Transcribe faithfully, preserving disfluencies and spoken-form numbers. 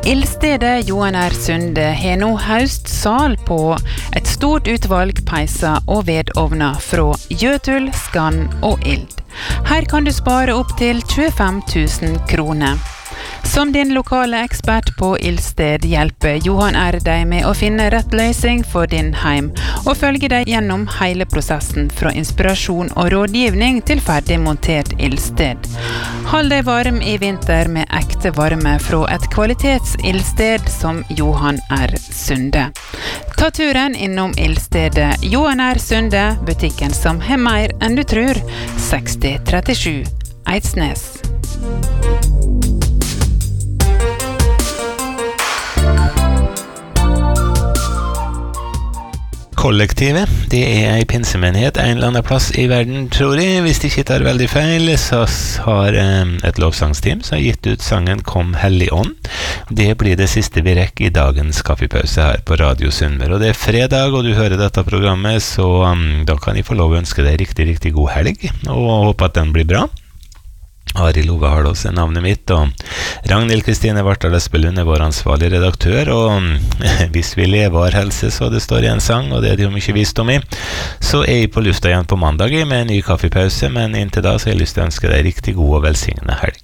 Ildstedet Johan R. Sunde har nå høstsal på et stort utvalg peiser og vedovner fra Jøtul, Skann og Ild. Her kan du spare opp til tjuefem tusen kroner. Som din lokale ekspert på Ildsted hjelper Johan R. deg med å finne rett løsning for din heim, og følge deg gjennom hele prosessen fra inspirasjon og rådgivning til ferdig montert Ildsted. Hold deg varm i vinter med ekte varme fra et kvalitets-Ildsted som Johan R. Sunde. Ta turen innom Ildstedet Johan R. Sunde, butikken som har mer enn du tror, seksti trettisju Eidsnes. Kollektivet, det er en pinsemenighet en eller annen plass i verden, tror jeg. Hvis de ikke tar veldig feil, så har um, et lovsangsteam som har gitt ut sangen Kom Hellig Ånd. Det blir det siste vi rekker i dagens kaffepause her på Radio Sunnmøre. Og det er fredag, og du hører dette programmet, så um, da kan jeg få lov å ønske deg riktig, riktig god helg, og håpe at den blir bra. Ari Love har også navnet mitt, og Ragnhild Kristine Vartdal Espelund er vår ansvarlige redaktør, og hvis vi lever har helse, så det står i en sang, og det er det jo mye visst om i, så er jeg på lufta igjen på mandag med en ny kaffepause, men inntil da så har jeg lyst til å ønske deg riktig god og velsignende helg.